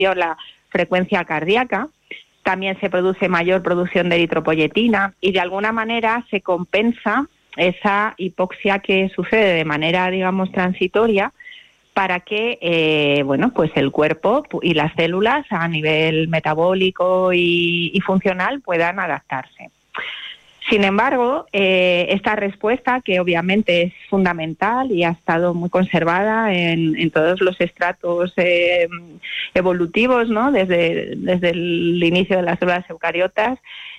la frecuencia cardíaca. También se produce mayor producción de eritropoyetina y de alguna manera se compensa esa hipoxia que sucede de manera, digamos, transitoria, para que pues el cuerpo y las células a nivel metabólico y funcional puedan adaptarse. Sin embargo, esta respuesta, que obviamente es fundamental y ha estado muy conservada en todos los estratos evolutivos, ¿no? Desde el inicio de las células eucariotas,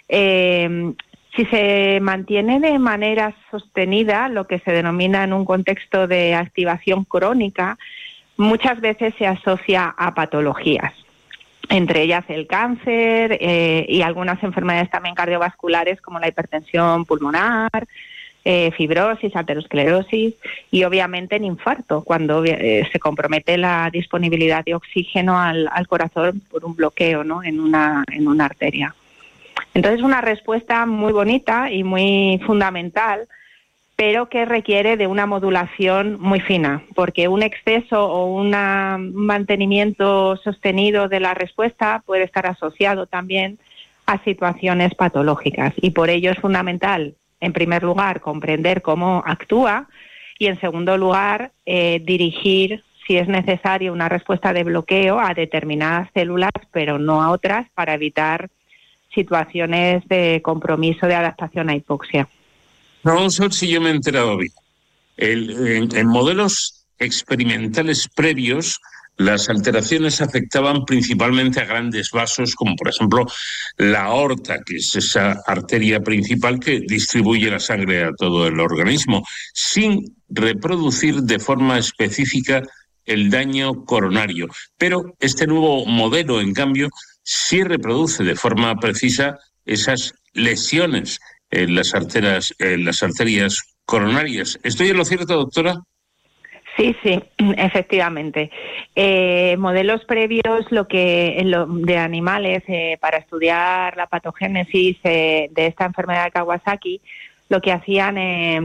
si se mantiene de manera sostenida, lo que se denomina en un contexto de activación crónica, muchas veces se asocia a patologías, entre ellas el cáncer y algunas enfermedades también cardiovasculares como la hipertensión pulmonar, fibrosis, aterosclerosis y obviamente en infarto, cuando se compromete la disponibilidad de oxígeno al corazón por un bloqueo, ¿no? en una arteria. Entonces, una respuesta muy bonita y muy fundamental, pero que requiere de una modulación muy fina, porque un exceso o un mantenimiento sostenido de la respuesta puede estar asociado también a situaciones patológicas. Y por ello es fundamental, en primer lugar, comprender cómo actúa y, en segundo lugar, dirigir, si es necesario, una respuesta de bloqueo a determinadas células, pero no a otras, para evitar situaciones de compromiso de adaptación a hipoxia. Vamos a ver si yo me he enterado bien. En modelos experimentales previos, las alteraciones afectaban principalmente a grandes vasos, como por ejemplo la aorta, que es esa arteria principal que distribuye la sangre a todo el organismo, sin reproducir de forma específica el daño coronario. Pero este nuevo modelo, en cambio, sí reproduce de forma precisa esas lesiones en las arterias coronarias. ¿Estoy en lo cierto, doctora? Sí, efectivamente. Modelos previos de animales para estudiar la patogénesis de esta enfermedad de Kawasaki, lo que hacían,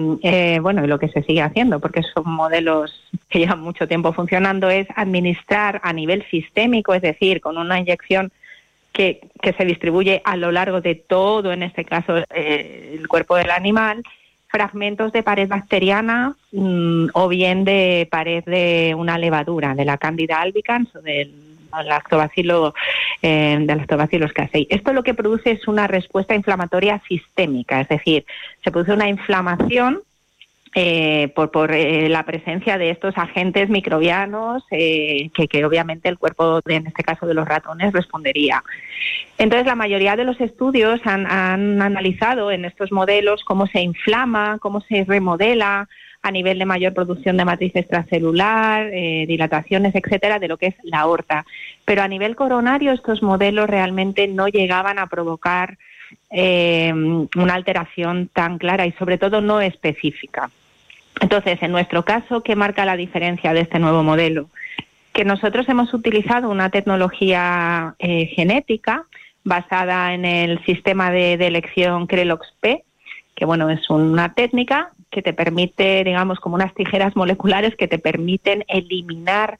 lo que se sigue haciendo, porque son modelos que llevan mucho tiempo funcionando, es administrar a nivel sistémico, es decir, con una inyección que se distribuye a lo largo de todo, en este caso, el cuerpo del animal, fragmentos de pared bacteriana o bien de pared de una levadura, de la Candida albicans o del lactobacillus casei. Esto lo que produce es una respuesta inflamatoria sistémica, es decir, se produce una inflamación por la presencia de estos agentes microbianos que obviamente el cuerpo, en este caso de los ratones, respondería. Entonces, la mayoría de los estudios han analizado en estos modelos cómo se inflama, cómo se remodela a nivel de mayor producción de matriz extracelular, dilataciones, etcétera, de lo que es la aorta. Pero a nivel coronario estos modelos realmente no llegaban a provocar una alteración tan clara y sobre todo no específica. Entonces, en nuestro caso, ¿qué marca la diferencia de este nuevo modelo? Que nosotros hemos utilizado una tecnología genética basada en el sistema de elección Crelox-P, que es una técnica que te permite, digamos, como unas tijeras moleculares que te permiten eliminar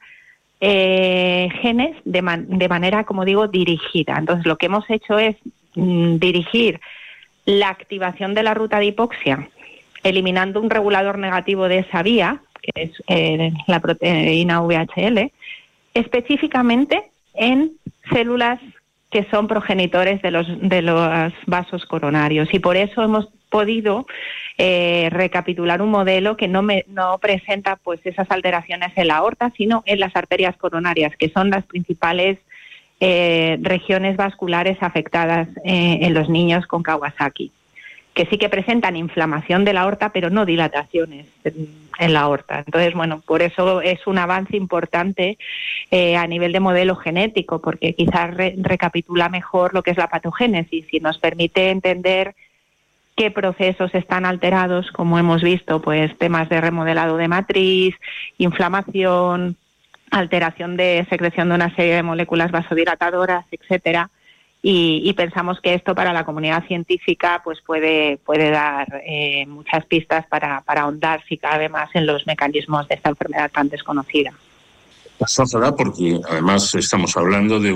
genes de manera, como digo, dirigida. Entonces, lo que hemos hecho es dirigir la activación de la ruta de hipoxia, eliminando un regulador negativo de esa vía, que es la proteína VHL, específicamente en células que son progenitores de los vasos coronarios. Y por eso hemos podido recapitular un modelo que no presenta pues esas alteraciones en la aorta, sino en las arterias coronarias, que son las principales regiones vasculares afectadas en los niños con Kawasaki, que sí que presentan inflamación de la aorta, pero no dilataciones en la aorta. Entonces, por eso es un avance importante a nivel de modelo genético, porque quizás recapitula mejor lo que es la patogénesis y nos permite entender qué procesos están alterados, como hemos visto, pues temas de remodelado de matriz, inflamación, alteración de secreción de una serie de moléculas vasodilatadoras, etcétera. Y pensamos que esto para la comunidad científica pues puede dar muchas pistas para ahondar, si cabe, más en los mecanismos de esta enfermedad tan desconocida. Pues ojalá, porque además estamos hablando de